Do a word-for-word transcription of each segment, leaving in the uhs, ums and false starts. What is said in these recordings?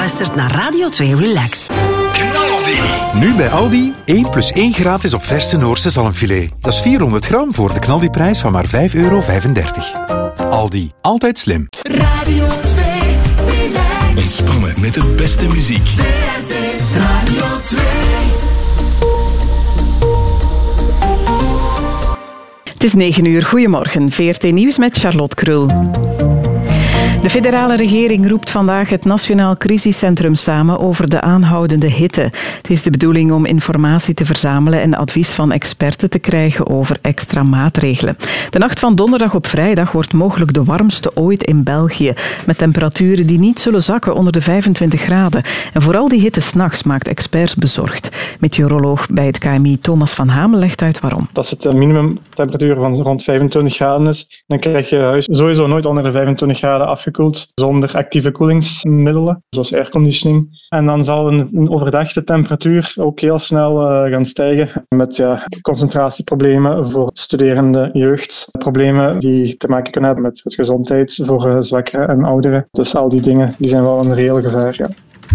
luistert naar Radio twee Relax. Knaldi. Nu bij Aldi, één plus één gratis op verse Noorse zalmfilet. Dat is vierhonderd gram voor de Knaldi-prijs van maar vijf euro vijfendertig. Aldi, altijd slim. Radio twee Relax. Ontspannen met de beste muziek. V R T Radio twee. Het is negen uur. Goedemorgen. V R T Nieuws met Charlotte Krul. De federale regering roept vandaag het Nationaal Crisiscentrum samen over de aanhoudende hitte. Het is de bedoeling om informatie te verzamelen en advies van experten te krijgen over extra maatregelen. De nacht van donderdag op vrijdag wordt mogelijk de warmste ooit in België, met temperaturen die niet zullen zakken onder de vijfentwintig graden. En vooral die hitte 's nachts maakt experts bezorgd. Meteoroloog bij het K M I Thomas van Hamen legt uit waarom. Als het minimumtemperatuur van rond vijfentwintig graden is, dan krijg je huis sowieso nooit onder de vijfentwintig graden afgekoeld zonder actieve koelingsmiddelen, zoals airconditioning. En dan zal een, een overdag de temperatuur ook heel snel uh, gaan stijgen met ja, concentratieproblemen voor studerende jeugd. Problemen die te maken kunnen hebben met, met gezondheid voor uh, zwakkeren en ouderen. Dus al die dingen die zijn wel een reëel gevaar. Ja.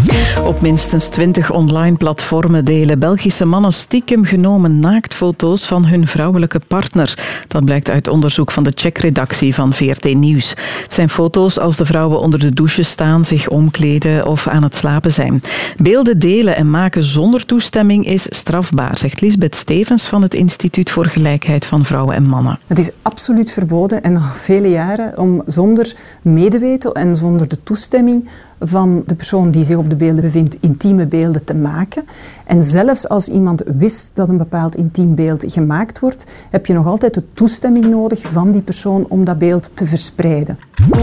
Op minstens twintig online platformen delen Belgische mannen stiekem genomen naaktfoto's van hun vrouwelijke partner. Dat blijkt uit onderzoek van de checkredactie van V R T Nieuws. Het zijn foto's als de vrouwen onder de douche staan, zich omkleden of aan het slapen zijn. Beelden delen en maken zonder toestemming is strafbaar, zegt Lisbeth Stevens van het Instituut voor Gelijkheid van Vrouwen en Mannen. Het is absoluut verboden en al vele jaren om zonder medeweten en zonder de toestemming van de persoon die zich op de beelden bevindt, intieme beelden te maken. En zelfs als iemand wist dat een bepaald intiem beeld gemaakt wordt, heb je nog altijd de toestemming nodig van die persoon om dat beeld te verspreiden.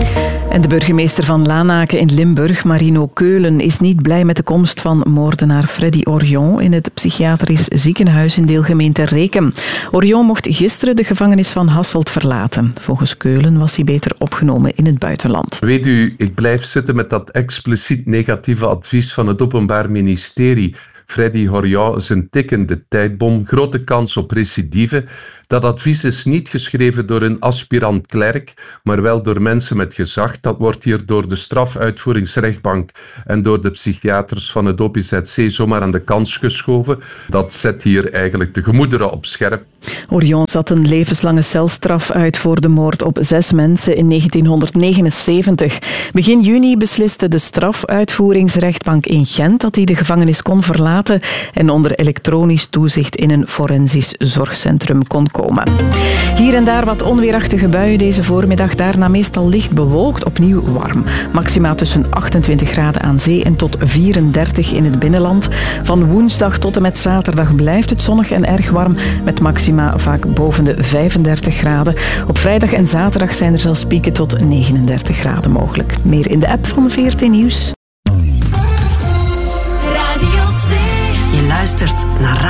En de burgemeester van Lanaken in Limburg, Marino Keulen, is niet blij met de komst van moordenaar Freddy Orion in het psychiatrisch ziekenhuis in deelgemeente Rekem. Orion mocht gisteren de gevangenis van Hasselt verlaten. Volgens Keulen was hij beter opgenomen in het buitenland. Weet u, ik blijf zitten met dat expliciet negatieve advies van het Openbaar Ministerie. Freddy Orion is een tikkende tijdbom, grote kans op recidive. Dat advies is niet geschreven door een aspirant-klerk, maar wel door mensen met gezag. Dat wordt hier door de strafuitvoeringsrechtbank en door de psychiaters van het O P Z C zomaar aan de kant geschoven. Dat zet hier eigenlijk de gemoederen op scherp. Orion zat een levenslange celstraf uit voor de moord op zes mensen in negentienhonderdnegenenzeventig. Begin juni besliste de strafuitvoeringsrechtbank in Gent dat hij de gevangenis kon verlaten en onder elektronisch toezicht in een forensisch zorgcentrum kon komen. Hier en daar wat onweerachtige buien deze voormiddag, daarna meestal licht bewolkt, opnieuw warm. Maxima tussen achtentwintig graden aan zee en tot vierendertig in het binnenland. Van woensdag tot en met zaterdag blijft het zonnig en erg warm, met maxima vaak boven de vijfendertig graden. Op vrijdag en zaterdag zijn er zelfs pieken tot negenendertig graden mogelijk. Meer in de app van V R T Nieuws. Je luistert naar